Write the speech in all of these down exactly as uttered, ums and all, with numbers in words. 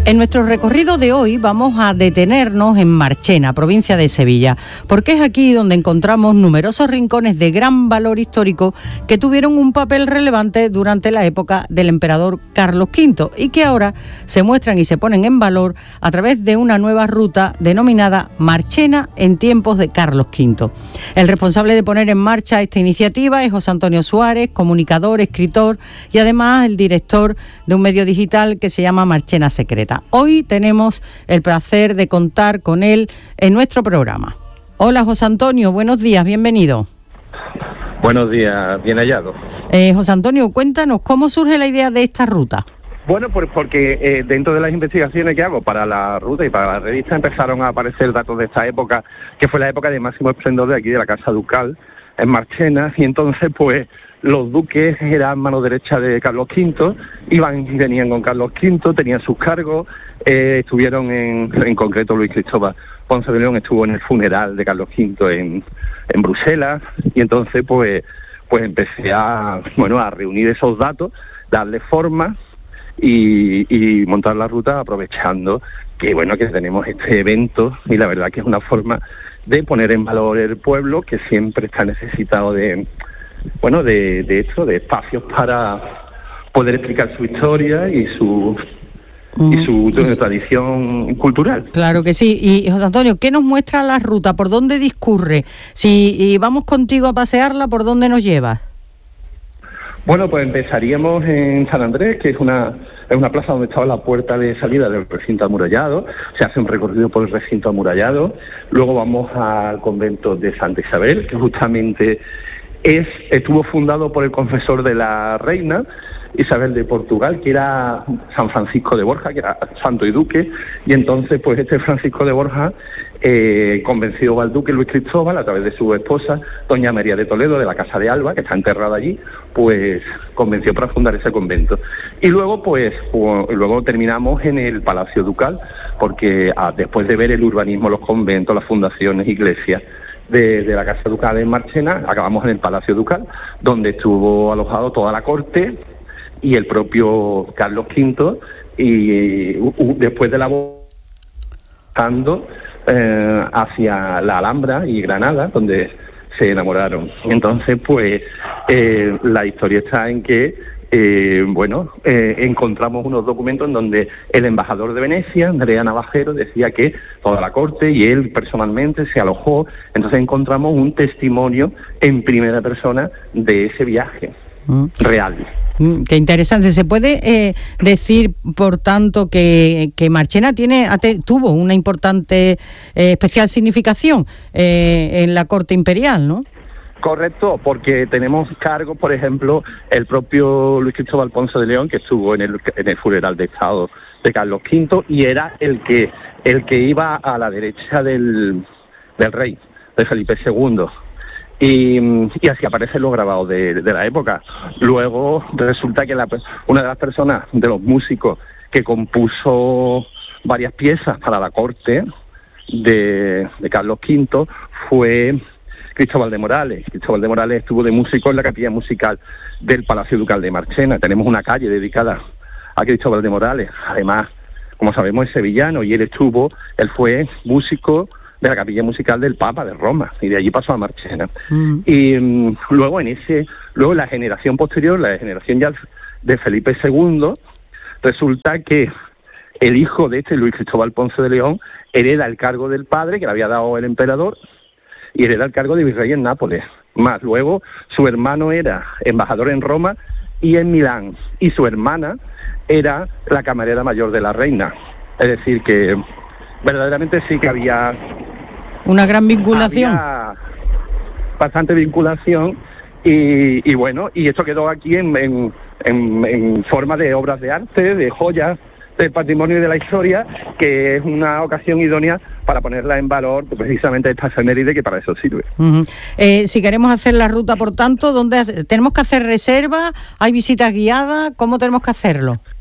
En nuestro recorrido de hoy vamos a detenernos en Marchena, provincia de Sevilla, porque es aquí donde encontramos numerosos rincones de gran valor histórico que tuvieron un papel relevante durante la época del emperador Carlos quinto y que ahora se muestran y se ponen en valor a través de una nueva ruta denominada Marchena en tiempos de Carlos quinto. El responsable de poner en marcha esta iniciativa es José Antonio Suárez, comunicador, escritor y además el director de un medio digital que se llama Marchena Secreta. Hoy tenemos el placer de contar con él en nuestro programa. Hola José Antonio, buenos días, bienvenido. Buenos días, bien hallado. Eh, José Antonio, cuéntanos, ¿cómo surge la idea de esta ruta? Bueno, pues porque eh, dentro de las investigaciones que hago para la ruta y para la revista empezaron a aparecer datos de esta época, que fue la época de máximo esplendor de aquí de la Casa Ducal, en Marchena, y entonces pues los duques eran mano derecha de Carlos quinto, iban y venían con Carlos quinto, tenían sus cargos, eh, estuvieron en, en concreto Luis Cristóbal Ponce de León estuvo en el funeral de Carlos quinto en, en Bruselas, y entonces pues pues empecé a bueno a reunir esos datos, darle forma y, y montar la ruta aprovechando que bueno que tenemos este evento, y la verdad que es una forma de poner en valor el pueblo que siempre está necesitado de bueno de, de esto, de espacios para poder explicar su historia y su mm. y su pues, tradición cultural. Claro que sí. Y José Antonio, ¿qué nos muestra la ruta? ¿Por dónde discurre? Si y vamos contigo a pasearla, ¿por dónde nos llevas? Bueno, pues empezaríamos en San Andrés, que es una es una plaza donde estaba la puerta de salida del recinto amurallado. Se hace un recorrido por el recinto amurallado. Luego vamos al convento de Santa Isabel, que justamente es estuvo fundado por el confesor de la reina, Isabel de Portugal, que era San Francisco de Borja, que era santo y duque, y entonces pues este Francisco de Borja eh, convenció al duque Luis Cristóbal, a través de su esposa, doña María de Toledo, de la Casa de Alba, que está enterrada allí, pues convenció para fundar ese convento. Y luego pues, pues luego terminamos en el Palacio Ducal, porque ah, después de ver el urbanismo, los conventos, las fundaciones, iglesias, De, de la Casa Ducal en Marchena, acabamos en el Palacio Ducal, donde estuvo alojado toda la corte y el propio Carlos quinto, y uh, uh, después de la eh, hacia la Alhambra y Granada, donde se enamoraron. Entonces, pues, eh, la historia está en que Eh, bueno, eh, encontramos unos documentos en donde el embajador de Venecia, Andrea Navajero, decía que toda la corte y él personalmente se alojó. Entonces encontramos un testimonio en primera persona de ese viaje mm. real. Mm, qué interesante. ¿Se puede eh, decir, por tanto, que, que Marchena tiene te, tuvo una importante, eh, especial significación eh, en la corte imperial, ¿no? Correcto, porque tenemos cargos, por ejemplo, el propio Luis Cristóbal Ponce de León, que estuvo en el, en el funeral de Estado de Carlos quinto, y era el que el que iba a la derecha del, del rey, de Felipe segundo. Y, y así aparecen los grabados de, de la época. Luego resulta que la, una de las personas, de los músicos, que compuso varias piezas para la corte de, de Carlos quinto fue Cristóbal de Morales. Cristóbal de Morales estuvo de músico en la capilla musical del Palacio Ducal de Marchena. Tenemos una calle dedicada a Cristóbal de Morales. Además, como sabemos, es sevillano, y él estuvo, él fue músico de la capilla musical del Papa de Roma, y de allí pasó a Marchena. Mm. Y um, luego en ese, luego la generación posterior, la generación ya de Felipe segundo, resulta que el hijo de este, Luis Cristóbal Ponce de León, hereda el cargo del padre que le había dado el emperador, y hereda el cargo de virrey en Nápoles. Más luego, su hermano era embajador en Roma y en Milán, y su hermana era la camarera mayor de la reina. Es decir, que verdaderamente sí que había una gran vinculación. Había bastante vinculación, y, y bueno, y esto quedó aquí en, en, en, en forma de obras de arte, de joyas del patrimonio y de la historia, que es una ocasión idónea para ponerla en valor, precisamente esta efeméride que para eso sirve. Uh-huh. Eh, si queremos hacer la ruta, por tanto, ¿dónde tenemos que hacer reserva? ¿Hay visitas guiadas? ¿Cómo tenemos que hacerlo?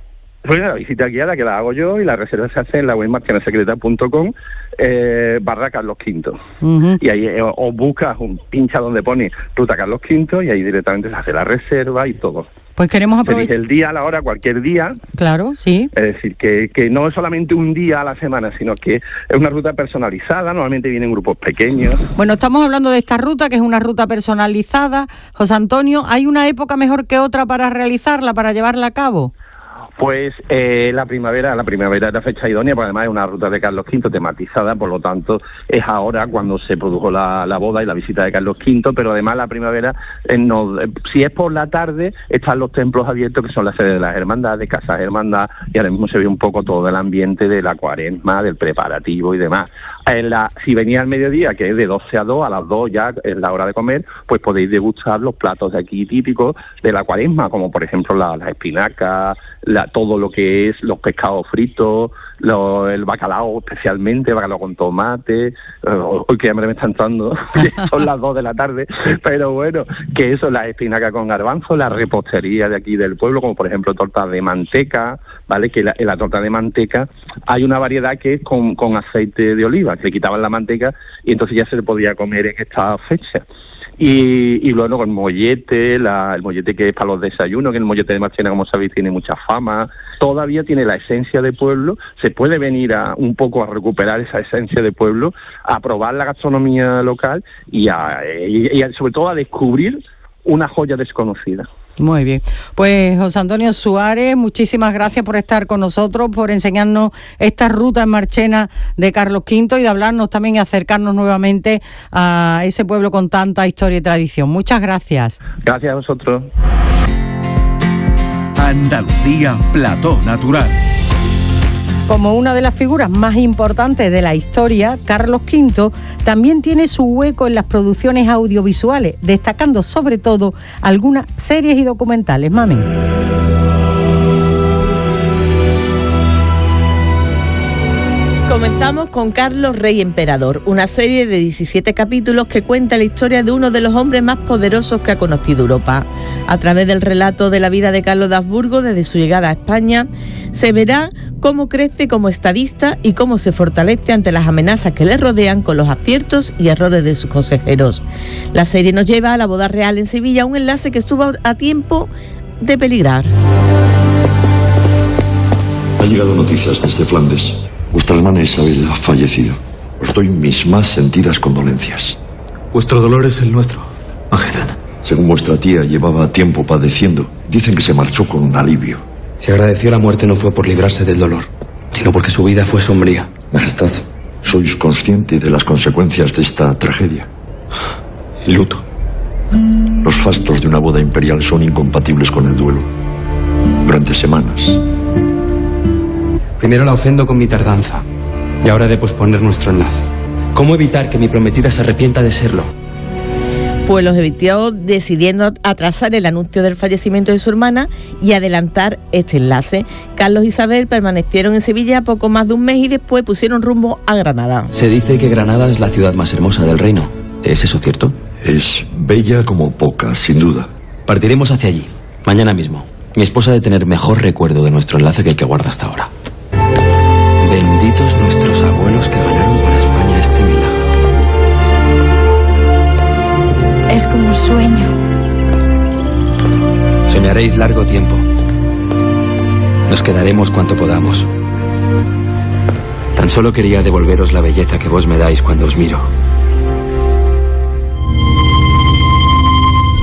Bueno, la visita guiada que la hago yo y la reserva se hace en la web marchena secreta punto com eh, barra Carlos Quinto. Uh-huh. Y ahí eh, os buscas, un pincha donde pone ruta Carlos Quinto y ahí directamente se hace la reserva y todo. Pues queremos aprovechar el día, la hora, cualquier día. Claro, sí. Es decir, que, que no es solamente un día a la semana, sino que es una ruta personalizada, normalmente vienen grupos pequeños. Bueno, estamos hablando de esta ruta, que es una ruta personalizada. José Antonio, ¿hay una época mejor que otra para realizarla, para llevarla a cabo? Pues eh, la primavera, la primavera es la fecha idónea, porque además es una ruta de Carlos Quinto tematizada, por lo tanto es ahora cuando se produjo la, la boda y la visita de Carlos Quinto, pero además la primavera, eh, no, eh, si es por la tarde, están los templos abiertos que son las sedes de las hermandades, casas de hermandad, y ahora mismo se ve un poco todo el ambiente de la cuaresma, del preparativo y demás. En la, si venía al mediodía, que es de doce a dos, a las dos ya es la hora de comer, pues podéis degustar los platos de aquí típicos de la cuaresma, como por ejemplo la, las espinacas, la, todo lo que es los pescados fritos, lo, el bacalao especialmente, bacalao con tomate, eh, hoy que hambre me está entrando, son las dos de la tarde, pero bueno, que eso, las espinacas con garbanzo, la repostería de aquí del pueblo, como por ejemplo tortas de manteca, ¿vale? Que la, en la torta de manteca hay una variedad que es con, con aceite de oliva, que le quitaban la manteca y entonces ya se le podía comer en esta fecha. Y, y luego con mollete, la, el mollete que es para los desayunos, que el mollete de Marchena, como sabéis, tiene mucha fama, todavía tiene la esencia de pueblo, se puede venir a un poco a recuperar esa esencia de pueblo, a probar la gastronomía local y, a, y, y sobre todo a descubrir una joya desconocida. Muy bien. Pues José Antonio Suárez, muchísimas gracias por estar con nosotros, por enseñarnos esta ruta en Marchena de Carlos Quinto y de hablarnos también y acercarnos nuevamente a ese pueblo con tanta historia y tradición. Muchas gracias. Gracias a vosotros. Andalucía, plató natural. Como una de las figuras más importantes de la historia, Carlos Quinto también tiene su hueco en las producciones audiovisuales, destacando sobre todo algunas series y documentales. Mami. Comenzamos con Carlos Rey Emperador, una serie de diecisiete capítulos que cuenta la historia de uno de los hombres más poderosos que ha conocido Europa. A través del relato de la vida de Carlos de Habsburgo desde su llegada a España, se verá cómo crece como estadista y cómo se fortalece ante las amenazas que le rodean con los aciertos y errores de sus consejeros. La serie nos lleva a la boda real en Sevilla, un enlace que estuvo a tiempo de peligrar. Han llegado noticias desde Flandes. Vuestra hermana Isabel ha fallecido. Os doy mis más sentidas condolencias. Vuestro dolor es el nuestro, Majestad. Según vuestra tía, llevaba tiempo padeciendo. Dicen que se marchó con un alivio. Si agradeció la muerte no fue por librarse del dolor, sino porque su vida fue sombría. Majestad, ¿sois consciente de las consecuencias de esta tragedia? El luto. Los fastos de una boda imperial son incompatibles con el duelo. Durante semanas. Primero la ofendo con mi tardanza, y ahora he de posponer nuestro enlace. ¿Cómo evitar que mi prometida se arrepienta de serlo? Pues los evitó decidiendo atrasar el anuncio del fallecimiento de su hermana y adelantar este enlace. Carlos e Isabel permanecieron en Sevilla poco más de un mes y después pusieron rumbo a Granada. Se dice que Granada es la ciudad más hermosa del reino. ¿Es eso cierto? Es bella como pocas, sin duda. Partiremos hacia allí, mañana mismo. Mi esposa ha de tener mejor recuerdo de nuestro enlace que el que guarda hasta ahora. Benditos nuestros abuelos que ganaron para España este milagro. Es como un sueño. Soñaréis largo tiempo. Nos quedaremos cuanto podamos. Tan solo quería devolveros la belleza que vos me dais cuando os miro.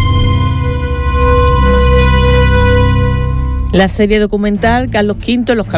La serie documental Carlos Quinto, los